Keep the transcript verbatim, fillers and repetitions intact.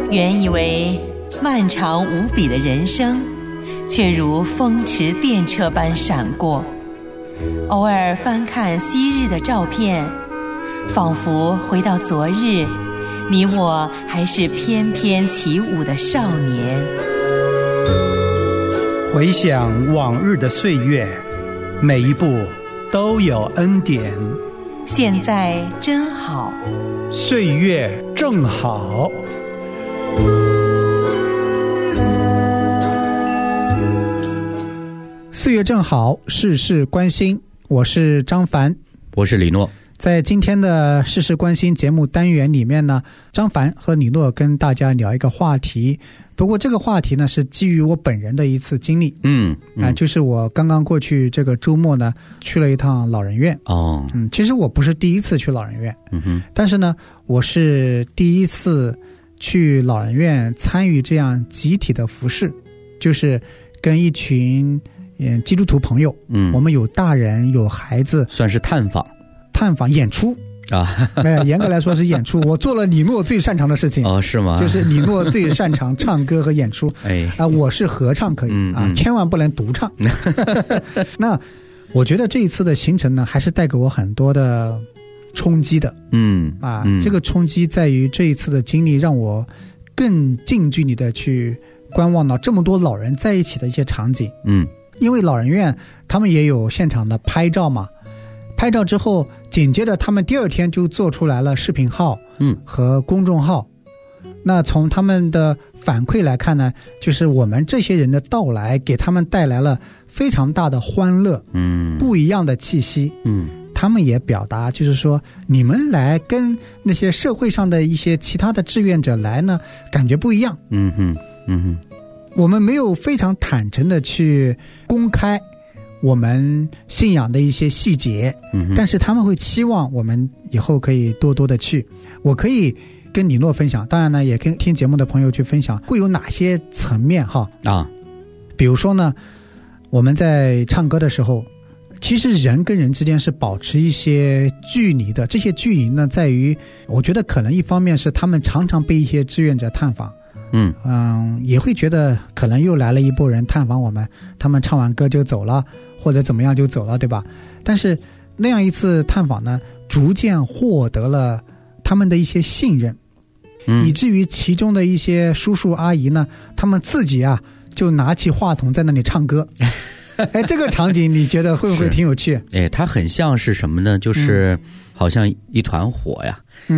原以为漫长无比的人生，却如风驰电掣般闪过。偶尔翻看昔日的照片，仿佛回到昨日，你我还是翩翩起舞的少年。 回想往日的岁月，每一步都有恩典。 现在真好， 岁月正好。岁月正好，事事关心。我是张凡， 我是李诺。 在今天的事事关心节目单元里面呢，张凡和李诺跟大家聊一个话题。不过这个话题呢是基于我本人的一次经历。 嗯, 嗯啊，就是我刚刚过去这个周末呢去了一趟老人院。 哦， 嗯，其实我不是第一次去老人院， 嗯哼， 但是呢我是第一次去老人院参与这样集体的服事，就是跟一群嗯基督徒朋友，嗯，我们有大人有孩子， 算是探访探访演出啊， 哎，严格来说是演出。我做了李诺最擅长的事情。 哦，是吗？ 就是李诺最擅长唱歌和演出。 哎， 啊，我是合唱可以、嗯、啊，千万不能独唱。那我觉得这一次的行程呢，还是带给我很多的冲击的。 嗯啊、 嗯， 这个冲击在于这一次的经历让我更近距离的去观望到这么多老人在一起的一些场景。 嗯， 因为老人院他们也有现场的拍照嘛。拍照之后，紧接着他们第二天就做出来了视频号，嗯，和公众号。那从他们的反馈来看呢，就是我们这些人的到来，给他们带来了非常大的欢乐，嗯，不一样的气息，嗯。他们也表达，就是说，你们来跟那些社会上的一些其他的志愿者来呢，感觉不一样， 嗯哼，嗯哼。 我们没有非常坦诚的去公开我们信仰的一些细节、嗯、但是他们会希望我们以后可以多多的去。我可以跟李诺分享，当然呢也跟听节目的朋友去分享会有哪些层面哈啊。比如说呢，我们在唱歌的时候，其实人跟人之间是保持一些距离的。这些距离呢在于，我觉得可能一方面是他们常常被一些志愿者探访，嗯嗯，也会觉得可能又来了一波人探访我们，他们唱完歌就走了，或者怎么样就走了，对吧？但是那样一次探访呢，逐渐获得了他们的一些信任、嗯、以至于其中的一些叔叔阿姨呢，他们自己啊就拿起话筒在那里唱歌。哎，这个场景你觉得会不会挺有趣？ 哎，它很像是什么呢？就是好像一团火呀。